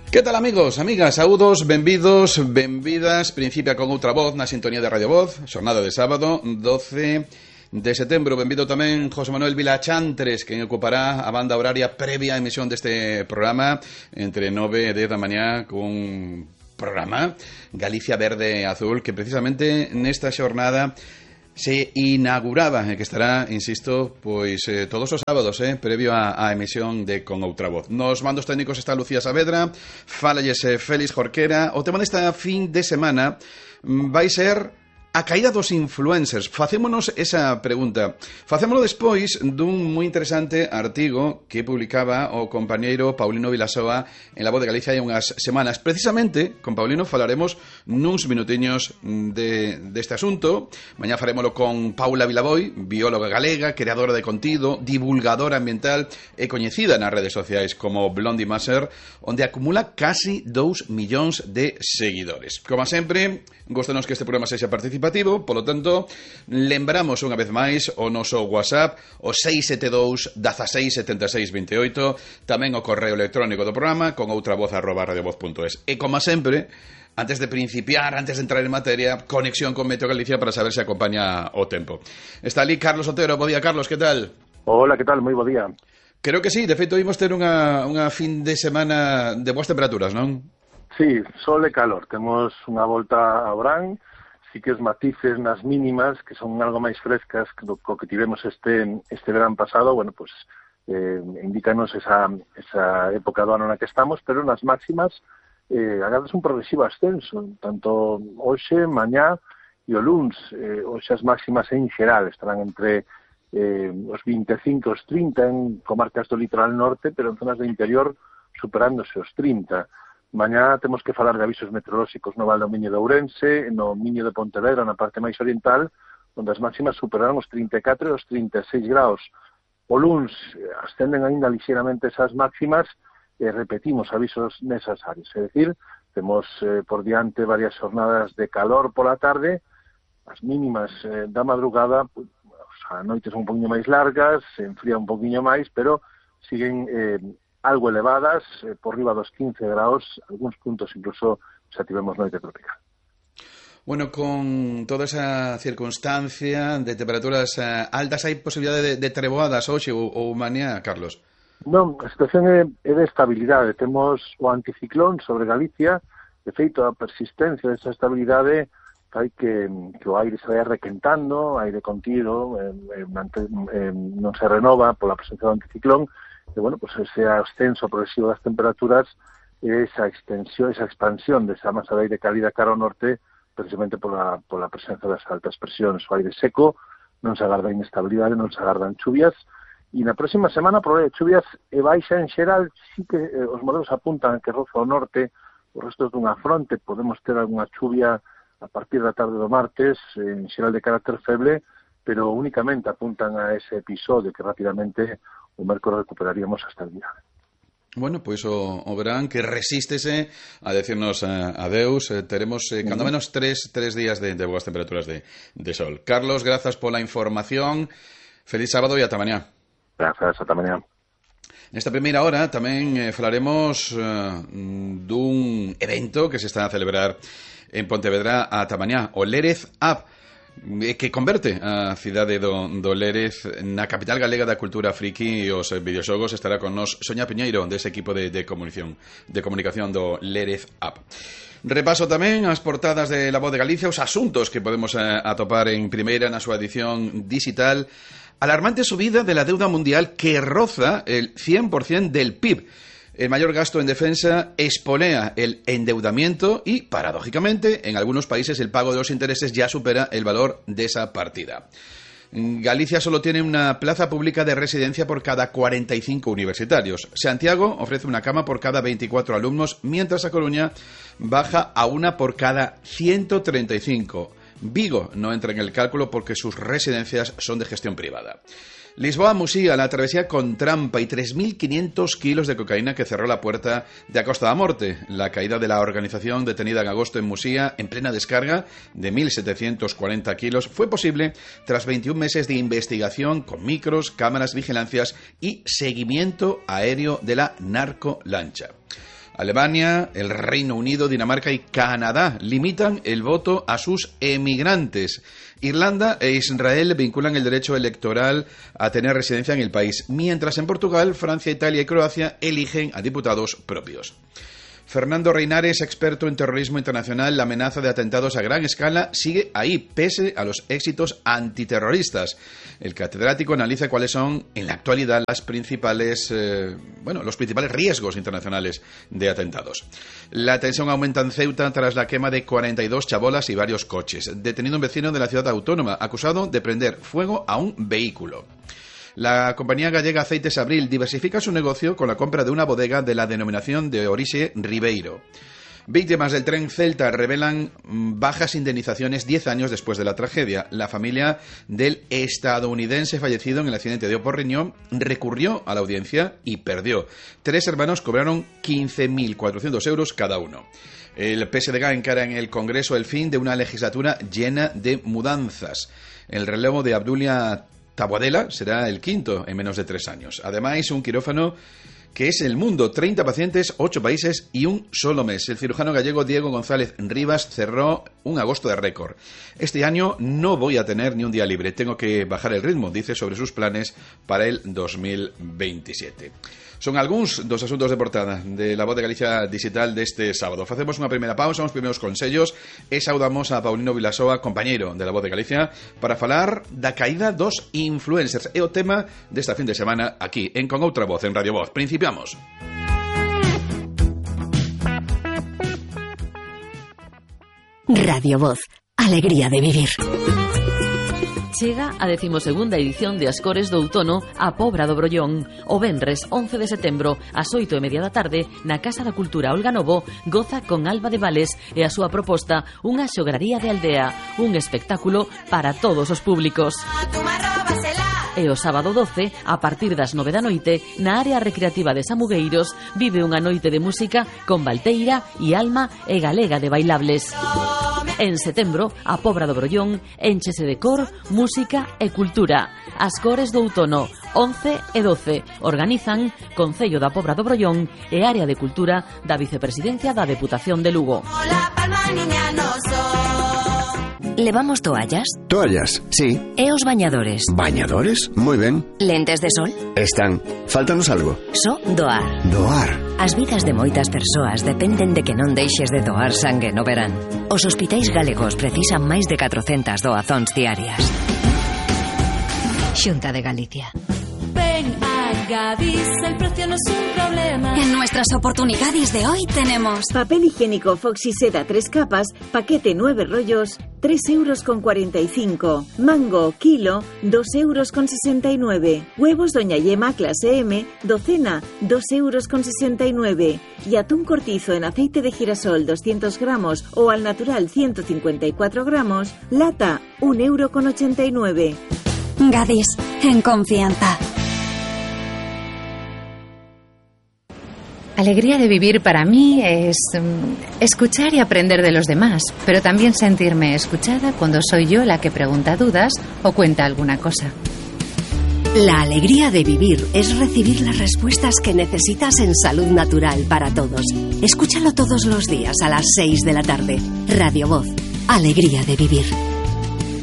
Que tal, amigos, amigas, saúdos, benvidos, benvidas. Principia con outra voz na sintonía de Radio Voz, xornada de sábado, 12 de setembro. Benvido tamén José Manuel Vilachantres, que ocupará a banda horaria previa a emisión deste programa entre 9 e 10 da mañá con programa Galicia Verde Azul, que precisamente nesta xornada se inauguraba, que estará, insisto, pois todos os sábados, previo á emisión de Con Outra Voz. Nos mandos técnicos está Lucía Saavedra, fálalles Félix Jorquera. O tema desta fin de semana vai ser a caída dos influencers. Facémonos esa pregunta. Facémolo despois dun moi interesante artigo que publicaba o compañeiro Paulino Vilasoa en La Voz de Galicia hai unhas semanas. Precisamente, con Paulino falaremos nuns minutiños deste asunto. Mañá farémolo con Paula Vilaboi, bióloga galega, creadora de contido, divulgadora ambiental e coñecida nas redes sociais como Blondie Maser, onde acumula casi 2 millóns de seguidores. Como sempre, góstanos que este programa sexa participativo, polo tanto, lembramos unha vez máis o noso WhatsApp, o 672 16 76 28, tamén o correo electrónico do programa con outravoz@radiovoz.es. E como sempre, antes de principiar, antes de entrar en materia, conexión con Meteo Galicia para saber se acompaña o tempo. Está ali Carlos Otero. Bo día, Carlos, que tal? Hola, que tal? Moi bo día. Creo que sí, de feito, imos ter unha fin de semana de boas temperaturas, non? Sí, sol e calor. Temos unha volta a Orán, sí que os matices nas mínimas, que son algo máis frescas que o que tivemos este verán pasado, bueno, pues indícanos esa época do ano na que estamos, pero nas máximas agardas un progresivo ascenso, tanto hoxe, mañá e o luns. Hoxe as máximas en xeral estarán entre os 25 os 30 en comarcas do litoral norte, pero en zonas do interior superándose os 30. Mañá temos que falar de avisos meteorolóxicos no Val do Miño de Ourense, no Miño de Pontevedra, na parte máis oriental, onde as máximas superarán os 34 e os 36 graus. O luns ascenden aínda lixeramente esas máximas e repetimos avisos nesas áreas. É dicir, temos por diante varias jornadas de calor pola tarde, as mínimas da madrugada, as noites un poquinho máis largas, se enfría un poquinho máis, pero siguen algo elevadas, por riba dos 15 graus, algúns puntos incluso xa tivemos noite tropical. Bueno, con toda esa circunstancia de temperaturas altas, hai posibilidade de treboadas hoxe ou mañá, Carlos? Non, a situación é de estabilidade. Temos o anticiclón sobre Galicia, de feito a persistencia desa estabilidade fai que o aire se vai requentando, aire contido, non se renova pola presencia do anticiclón. E, bueno, pues ese ascenso progresivo das temperaturas e esa extensión, esa expansión desa masa de aire cálida cara ao norte, precisamente pola presencia das altas presións. O aire seco, non se agarda inestabilidade, non se agardan chuvias, e na próxima semana probable chuvias e baixa en xeral. Sí que os modelos apuntan que roza ao norte os restos dunha fronte, podemos ter algunha chuvia a partir da tarde do martes, en xeral de carácter feble, pero únicamente apuntan a ese episodio que rapidamente o mércores recuperaríamos hasta el día. Bueno, pois o verán que resístese a decirnos adeus. Teremos cando menos tres días de boas temperaturas de sol. Carlos, grazas pola información. Feliz sábado e ata mañá. Grazas, ata mañá. Nesta primeira hora tamén falaremos dun evento que se está a celebrar en Pontevedra ata mañá, o Lérez Up, que converte a cidade do Lérez na capital galega da cultura friki e os videoxogos. Estará con nos Soña Piñeiro dese equipo de comunicación do Lérez Up. Repaso tamén as portadas de La Voz de Galicia, os asuntos que podemos atopar en primeira na súa edición digital. Alarmante subida de la deuda mundial que roza el 100% del PIB. El mayor gasto en defensa espolea el endeudamiento y, paradójicamente, en algunos países el pago de los intereses ya supera el valor de esa partida. Galicia solo tiene una plaza pública de residencia por cada 45 universitarios. Santiago ofrece una cama por cada 24 alumnos, mientras A Coruña baja a una por cada 135. Vigo no entra en el cálculo porque sus residencias son de gestión privada. Lisboa-Musía, la travesía con trampa y 3.500 kilos de cocaína que cerró la puerta de Acosta da Morte. La caída de la organización detenida en agosto en Musía, en plena descarga de 1.740 kilos, fue posible tras 21 meses de investigación con micros, cámaras, vigilancias y seguimiento aéreo de la narcolancha. Alemania, el Reino Unido, Dinamarca y Canadá limitan el voto a sus emigrantes. Irlanda e Israel vinculan el derecho electoral a tener residencia en el país, mientras en Portugal, Francia, Italia y Croacia eligen a diputados propios. Fernando Reinares, experto en terrorismo internacional, la amenaza de atentados a gran escala sigue ahí, pese a los éxitos antiterroristas. El catedrático analiza cuáles son, en la actualidad, los principales riesgos internacionales de atentados. La tensión aumenta en Ceuta tras la quema de 42 chabolas y varios coches. Detenido un vecino de la ciudad autónoma, acusado de prender fuego a un vehículo. La compañía gallega Aceites Abril diversifica su negocio con la compra de una bodega de la denominación de Orixe Ribeiro. Víctimas del tren Celta revelan bajas indemnizaciones 10 años después de la tragedia. La familia del estadounidense fallecido en el accidente de Oporriño recurrió a la audiencia y perdió. 3 hermanos cobraron 15.400 euros cada uno. El PSDG encara en el Congreso el fin de una legislatura llena de mudanzas. El relevo de Abdulia Taboadela será el quinto en menos de 3 años. Además, un quirófano que es el mundo, 30 pacientes, 8 países y un solo mes. El cirujano gallego Diego González Rivas cerró un agosto de récord. Este año no voy a tener ni un día libre, tengo que bajar el ritmo, dice sobre sus planes para el 2027. Son algúns dos asuntos de portada de La Voz de Galicia Digital deste sábado. Facemos unha primeira pausa, uns primeiros consellos e saudamos a Paulino Vilasoa, compañeiro de La Voz de Galicia, para falar da caída dos influencers. É o tema desta fin de semana aquí, en Con Outra Voz, en Radio Voz. Principiamos. Radio Voz, alegría de vivir. Chega a 12ª edición de Ascores do Outono a Pobra do Brollón. O venres 11 de setembro, ás 8:30 da tarde, na Casa da Cultura Olga Novo, goza con Alba de Vales e a súa proposta unha xograría de aldea, un espectáculo para todos os públicos. E o sábado 12, a partir das 9 da noite, na área recreativa de Samugueiros, vive unha noite de música con Valteira e Alma e Galega de Bailables. En setembro, a Pobra do Brollón énchese de cor, música e cultura. Ascores do Outono, 11 e 12. Organizan Concello da Pobra do Brollón e Área de Cultura da Vicepresidencia da Deputación de Lugo. ¿Levamos toallas? Toallas, sí. ¿E os bañadores? ¿Bañadores? Moi ben. ¿Lentes de sol? Están. Fáltanos algo. So doar. Doar. As vidas de moitas persoas dependen de que non deixes de doar sangue no verán. Os hospitais galegos precisan máis de 400 doazóns diarias. Xunta de Galicia. Ven a Gadis, el precio no es un problema. En nuestras oportunidades de hoy tenemos papel higiénico Foxy Seda 3 capas, paquete 9 rollos, 3,45 €. Mango, kilo, 2,69 €. Huevos Doña Yema clase M, docena, 2,69 €. Y atún cortizo en aceite de girasol 200 gramos o al natural 154 gramos, lata, 1,89 €. Gadis, en confianza. Alegría de vivir para mí es escuchar y aprender de los demás, pero también sentirme escuchada cuando soy yo la que pregunta dudas o cuenta alguna cosa. La alegría de vivir es recibir las respuestas que necesitas en Salud Natural para Todos. Escúchalo todos los días a las 6 de la tarde. Radio Voz, alegría de vivir.